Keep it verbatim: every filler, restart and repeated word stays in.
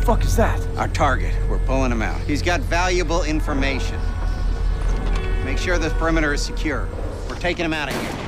fuck is that? Our target. We're pulling him out. He's got valuable information. Make sure this perimeter is secure. We're taking him out of here.